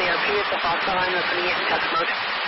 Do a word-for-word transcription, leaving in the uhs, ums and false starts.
C R P, it's a hostile. I'm opening it in test mode.